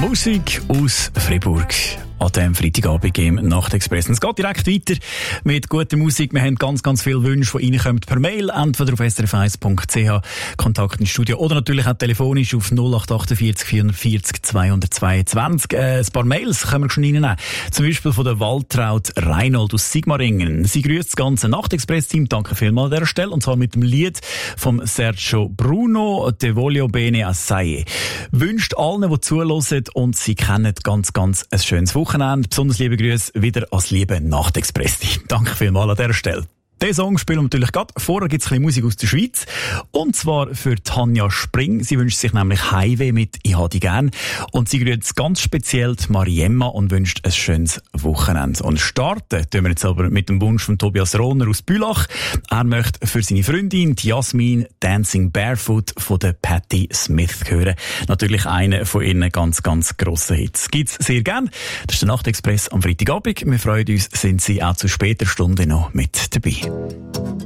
Musik aus Fribourg an diesem Freitagabend im Nachtexpress. Es geht direkt weiter mit guter Musik. Wir haben ganz, ganz viele Wünsche, die reinkommen per Mail, entweder auf srf1.ch, Kontakt ins Studio oder natürlich auch telefonisch auf 0848 440 222. Ein paar Mails können wir schon reinnehmen. Zum Beispiel von der Waltraud Reinhold aus Sigmaringen. Sie grüßt das ganze Nachtexpress-Team. Danke vielmals an dieser Stelle. Und zwar mit dem Lied von Sergio Bruno, «Te voglio bene assai». Wünscht allen, die zuhören und sie kennen ganz, ganz ein schönes Wochenende. Besonders liebe Grüße wieder als liebe Nachtexpress-Team. Danke vielmals an dieser Stelle. Den Song spielen wir natürlich gerade. Vorher gibt es ein bisschen Musik aus der Schweiz. Und zwar für Tanja Spring. Sie wünscht sich nämlich Highway mit «Ich habe dich gern». Und sie grüßt ganz speziell die Mariemma und wünscht ein schönes Wochenende. Und starten tun wir jetzt aber mit dem Wunsch von Tobias Rohner aus Bülach. Er möchte für seine Freundin, die Jasmin, «Dancing Barefoot» von der Patti Smith hören. Natürlich einer von ihren ganz, ganz grossen Hits. Gibt's sehr gern. Das ist der Nachtexpress am Freitagabend. Wir freuen uns, sind Sie auch zu später Stunde noch mit dabei.